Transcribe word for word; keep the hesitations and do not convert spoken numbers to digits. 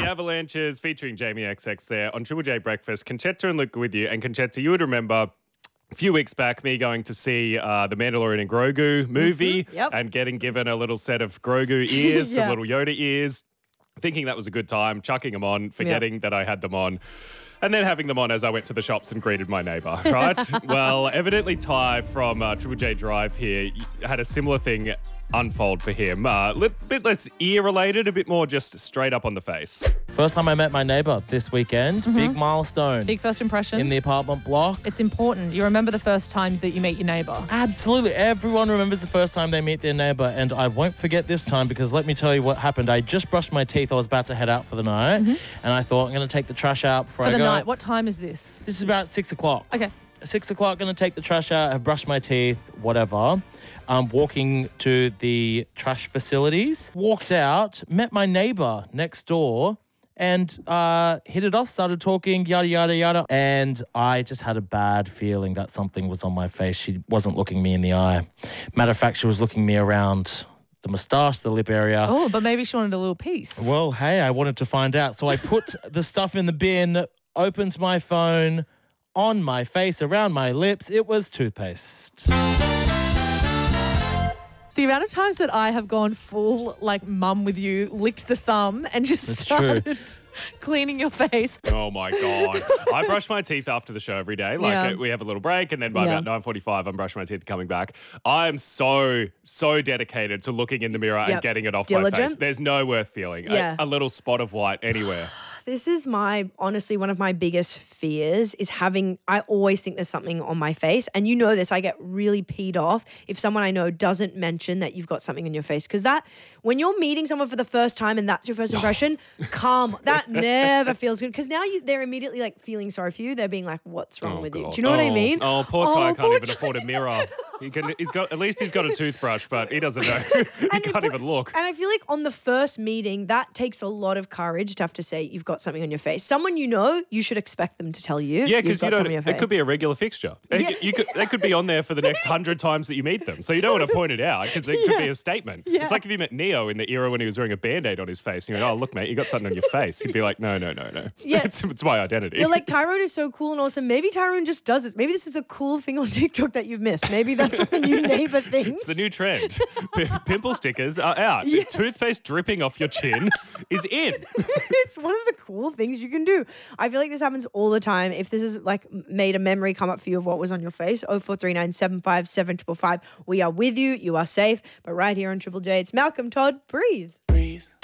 Avalanches featuring Jamie X X there on Triple J Breakfast. Conchetta and Luke with you. And Conchetta, you would remember a few weeks back me going to see uh, the Mandalorian and Grogu movie Mm-hmm. Yep. and getting given a little set of Grogu ears, Yeah. some little Yoda ears, thinking that was a good time, chucking them on, forgetting Yep. that I had them on. And then having them on as I went to the shops and greeted my neighbour, right? Well, evidently Ty from uh, Triple J Drive here had a similar thing unfold for him. A uh, bit less ear-related, a bit more just straight up on the face. First time I met my neighbour this weekend. Big milestone. Big first impression. In the apartment block. It's important. You remember the first time that you meet your neighbour. Absolutely. Everyone remembers the first time they meet their neighbour, and I won't forget this time because let me tell you what happened. I just brushed my teeth. I was about to head out for the night, and I thought I'm going to take the trash out before For I the go. night. What time is this? This is about six o'clock. Okay. Six o'clock, going to take the trash out, have brushed my teeth, whatever. Um, walking to the trash facilities. Walked out, met my neighbour next door, and uh, hit it off, started talking, yada, yada, yada. And I just had a bad feeling that something was on my face. She wasn't looking me in the eye. Matter of fact, she was looking me around the moustache, the lip area. Oh, but maybe she wanted a little piece. Well, hey, I wanted to find out. So I put the stuff in the bin, opened my phone, on my face, around my lips. It was toothpaste. The amount of times that I have gone full, like, mum with you, licked the thumb and just That's started true. cleaning your face. Oh, my God. I brush my teeth after the show every day. Like, Yeah. uh, we have a little break, and then by Yeah. about nine forty-five, I'm brushing my teeth and coming back. I am so, so dedicated to looking in the mirror and Yep. getting it off my Diligent. face. There's no worth feeling. A- Yeah. A, little spot of white anywhere. This is my, honestly, one of my biggest fears is having, I always think there's something on my face. And you know this, I get really peed off if someone I know doesn't mention that you've got something on your face. Because that, when you're meeting someone for the first time and that's your first impression, come, that never feels good. Because now you, they're immediately like feeling sorry for you. They're being like, what's wrong Oh, with you? God. Do you know what I Oh. mean? Oh, poor Ty can't poor even Ty. afford a mirror. He can, he's got, at least he's got a toothbrush, but he doesn't know. he And can't it- even look. And I feel like on the first meeting, that takes a lot of courage to have to say you've got something on your face. Someone you know, you should expect them to tell you. Yeah, you've because got you don't. something on your face. It could be a regular fixture. It- Yeah. You could, they could be on there for the next hundred times that you meet them. So you don't want to point it out because it could be a statement. Yeah. It's like if you met Neo in the era when he was wearing a Band-Aid on his face. And you go, oh, look, mate, you got something on your face. He'd be like, no, no, no, no. Yeah. it's, it's my identity. You're like, Tyrone is so cool and awesome. Maybe Tyrone just does this. Maybe this is a cool thing on TikTok that you've missed. Maybe that's what the new neighbor thinks. It's the new trend. P- pimple stickers are out. Toothpaste dripping off your chin is in. It's one of the cool things you can do. I feel like this happens all the time. If this is like made a memory come up for you of what was on your face, oh four three nine seven five seven five five. We are with you. You are safe. But right here on Triple J, it's Malcolm Todd. Breathe. Breathe.